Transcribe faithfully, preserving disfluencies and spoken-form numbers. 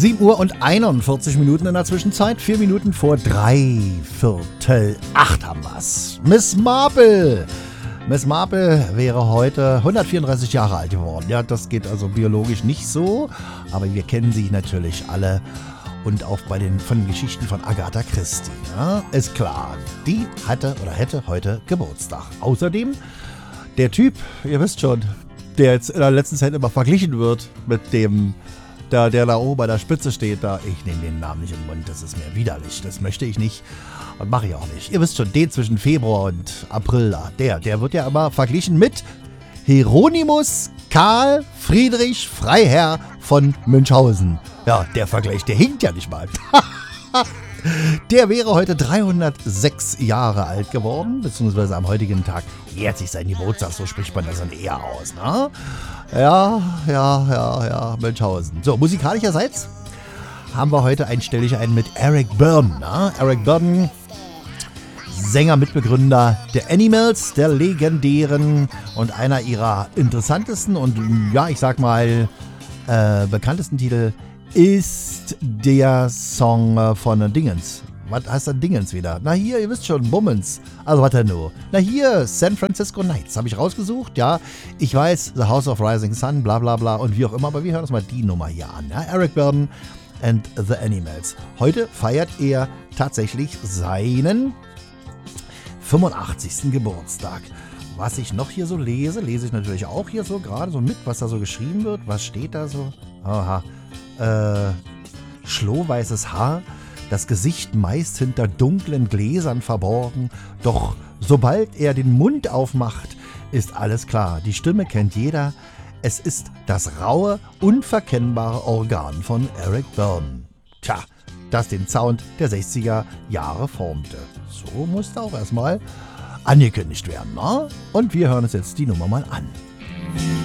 sieben Uhr und einundvierzig Minuten in der Zwischenzeit. Vier Minuten vor drei Viertel acht haben wir's. Miss Marple. Miss Marple wäre heute hundertvierunddreißig Jahre alt geworden. Ja, das geht also biologisch nicht so, aber wir kennen sie natürlich alle und auch bei den, von den Geschichten von Agatha Christie. Ja, ist klar, die hatte oder hätte heute Geburtstag. Außerdem der Typ, ihr wisst schon, der jetzt in der letzten Zeit immer verglichen wird mit dem, der, der da oben bei der Spitze steht. Da, ich nehme den Namen nicht im Mund, das ist mir widerlich, das möchte ich nicht. Und mache ich auch nicht. Ihr wisst schon, den zwischen Februar und April da, der, der wird ja immer verglichen mit Hieronymus Karl Friedrich Freiherr von Münchhausen. Ja, der Vergleich, der hinkt ja nicht mal. Der wäre heute dreihundertsechs Jahre alt geworden, beziehungsweise am heutigen Tag jährt sich sein Geburtstag, so spricht man das dann eher aus, ne? Ja, ja, ja, ja, Münchhausen. So, musikalischerseits haben wir heute einstellig einen mit Eric Burdon, ne? Eric Burdon, Sänger, Mitbegründer der Animals, der legendären und einer ihrer interessantesten und, ja, ich sag mal, äh, bekanntesten Titel ist der Song von Dingens. Was heißt denn Dingens wieder? Na hier, ihr wisst schon, Bummens. Also was denn nur? Na hier, San Francisco Nights. Habe ich rausgesucht, ja. Ich weiß, The House of Rising Sun, bla bla bla und wie auch immer. Aber wir hören uns mal die Nummer hier an. Ja? Eric Burdon and the Animals. Heute feiert er tatsächlich seinen fünfundachtzigsten Geburtstag. Was ich noch hier so lese, lese ich natürlich auch hier so gerade so mit, was da so geschrieben wird. Was steht da so? Aha. Äh, schlohweißes Haar, das Gesicht meist hinter dunklen Gläsern verborgen. Doch sobald er den Mund aufmacht, ist alles klar. Die Stimme kennt jeder. Es ist das raue, unverkennbare Organ von Eric Burdon. Tja, das den Sound der sechziger Jahre formte. So musste auch erstmal angekündigt werden, ne? Und wir hören uns jetzt die Nummer mal an.